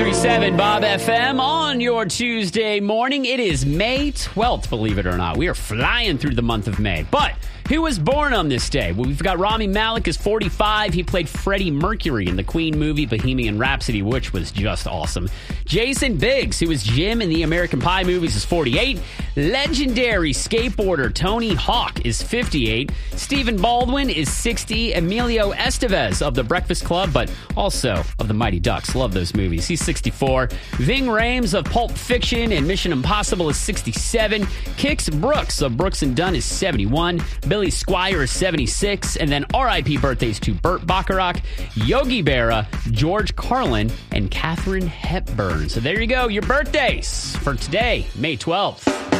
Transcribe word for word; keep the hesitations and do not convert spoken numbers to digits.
three seven Bob F M on your Tuesday morning. It is May twelfth, believe it or not. We are flying through the month of May. But who was born on this day? Well, we've got Rami Malek is forty-five. He played Freddie Mercury in the Queen movie Bohemian Rhapsody, which was just awesome. Jason Biggs, who was Jim in the American Pie movies, is forty-eight. Legendary skateboarder Tony Hawk is fifty-eight. Stephen Baldwin is sixty. Emilio Estevez of The Breakfast Club, but also of The Mighty Ducks. Love those movies. He's sixty-four. Ving Rhames of Pulp Fiction and Mission Impossible is sixty-seven. Kix Brooks of Brooks and Dunn is seventy-one. Billy Squire is seventy-six. And then R I P birthdays to Burt Bacharach, Yogi Berra, George Carlin, and Katharine Hepburn. So there you go, your birthdays for today, May twelfth.